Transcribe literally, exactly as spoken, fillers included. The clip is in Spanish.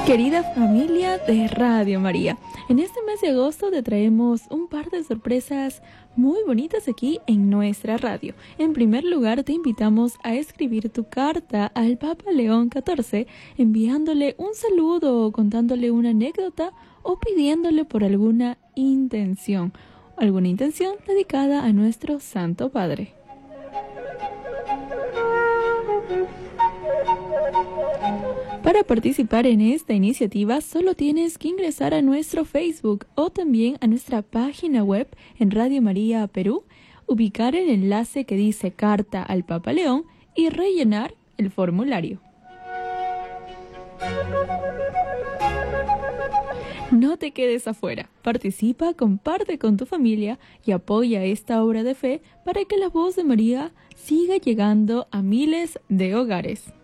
Querida familia de Radio María, en este mes de agosto te traemos un par de sorpresas muy bonitas aquí en nuestra radio. En primer lugar, te invitamos a escribir tu carta al Papa León catorce, enviándole un saludo, contándole una anécdota o pidiéndole por alguna intención, alguna intención dedicada a nuestro Santo Padre. Para participar en esta iniciativa solo tienes que ingresar a nuestro Facebook o también a nuestra página web en Radio María Perú, ubicar el enlace que dice Carta al Papa León y rellenar el formulario. No te quedes afuera, participa, comparte con tu familia y apoya esta obra de fe para que la voz de María siga llegando a miles de hogares.